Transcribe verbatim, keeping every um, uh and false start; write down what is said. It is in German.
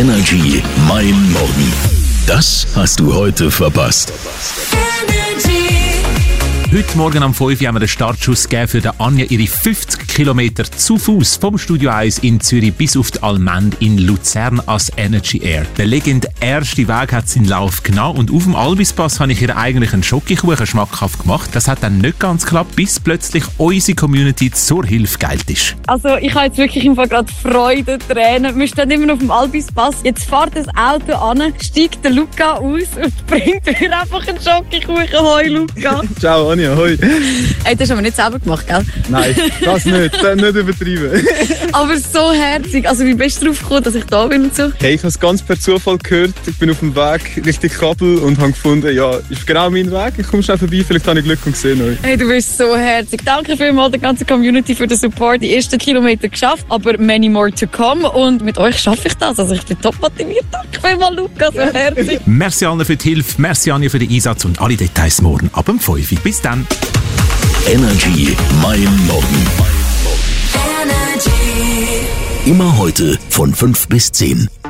Energy Mein Morgen. Das hast du heute verpasst. Heute Morgen um fünf Uhr haben wir den Startschuss gegeben für die Anja, ihre fünfzig Kilometer zu Fuß vom Studio eins in Zürich bis auf die Allmende in Luzern als Energy Air. Der legendärste Weg hat seinen Lauf genommen und auf dem Albispass habe ich ihr eigentlich einen Schokokuchen schmackhaft gemacht. Das hat dann nicht ganz geklappt, bis plötzlich unsere Community zur Hilfe geeilt ist. Also ich habe jetzt wirklich im Fall gerade Freude, Tränen. Wir stehen immer noch auf dem Albispass. Jetzt fährt das Auto an, steigt der Luca aus und bringt mir einfach einen Schokokuchen. Hoi Luca. Ciao Anja. Hoi. Hey, das haben wir nicht selber gemacht, gell? Nein, das nicht. Das nicht übertreiben. Aber so herzig. Also wie bist du drauf gekommen, dass ich da bin und so? Hey, ich habe es ganz per Zufall gehört. Ich bin auf dem Weg Richtung Kabel und habe gefunden, ja, ist genau mein Weg. Ich komme schnell vorbei, vielleicht habe ich Glück und sehe euch. Hey, du bist so herzig. Danke vielmals der ganzen Community für den Support. Die ersten Kilometer geschafft, aber many more to come. Und mit euch schaffe ich das. Also ich bin top motiviert. Danke vielmals, Luca, so herzig. Merci Anne für die Hilfe, merci Anja für den Einsatz und alle Details morgen ab um fünf Uhr. Bis dann. Energy Mein Morgen. Immer heute von fünf bis zehn.